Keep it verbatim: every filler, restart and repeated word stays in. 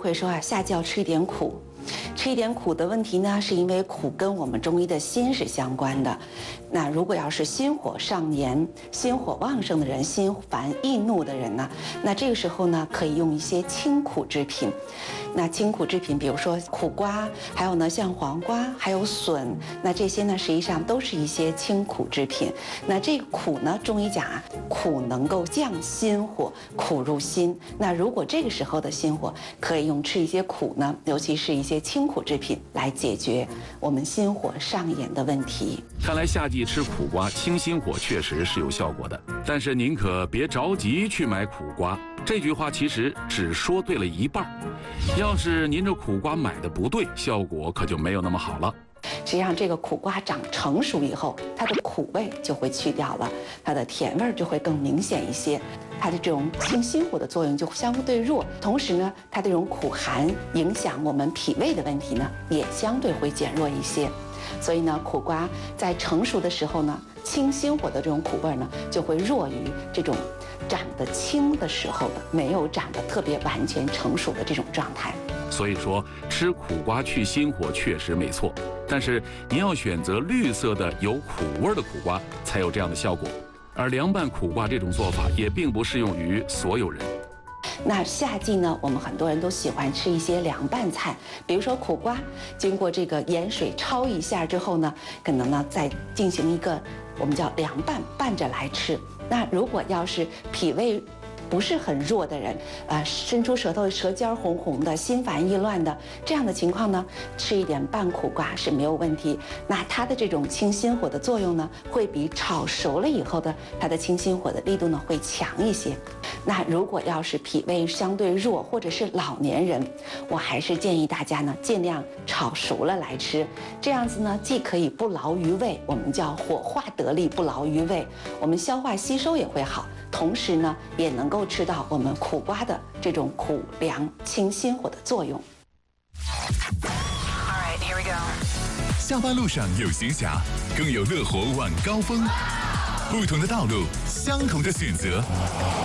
会说啊，夏季要吃一点苦。吃一点苦的问题呢，是因为苦跟我们中医的心是相关的。那如果要是心火上炎、心火旺盛的人，心烦易怒的人呢，那这个时候呢，可以用一些清苦之品。那清苦之品，比如说苦瓜，还有呢像黄瓜，还有笋，那这些呢实际上都是一些清苦之品。那这个苦呢，中医讲啊，苦能够降心火，苦入心。那如果这个时候的心火，可以用吃一些苦呢，尤其是一些清苦之品来解决我们心火上炎的问题。 看来夏季吃苦瓜清心火确实是有效果的，但是您可别着急去买苦瓜。这句话其实只说对了一半，要是您这苦瓜买的不对，效果可就没有那么好了。 实际上，这个苦瓜长成熟以后，它的苦味就会去掉了，它的甜味就会更明显一些，它的这种清心火的作用就相对弱。同时呢，它这种苦寒影响我们脾胃的问题呢，也相对会减弱一些。所以呢，苦瓜在成熟的时候呢，清心火的这种苦味呢，就会弱于这种长得轻的时候的，没有长得特别完全成熟的这种状态。 所以说，吃苦瓜去心火确实没错，但是您要选择绿色的有苦味的苦瓜，才有这样的效果。而凉拌苦瓜这种做法也并不适用于所有人。 那夏季呢，我们很多人都喜欢吃一些凉拌菜，比如说苦瓜，经过这个盐水焯一下之后呢，可能呢再进行一个我们叫凉拌，拌着来吃。那如果要是脾胃不是很弱的人，呃，伸出舌头，舌尖红红的，心烦意乱的这样的情况呢，吃一点拌苦瓜是没有问题。那它的这种清心火的作用呢，会比炒熟了以后的它的清心火的力度呢会强一些。那如果要是脾胃相对弱或者是老年人，我还是建议大家呢尽量炒熟了来吃，这样子呢既可以不劳于胃，我们叫火化得力，不劳于胃，我们消化吸收也会好。同时呢，也能够吃到我们苦瓜的这种苦凉清心火的作用。 Alright, here we go. 下班路上有闲暇，更有乐活晚高峰。不同的道路，相同的选择。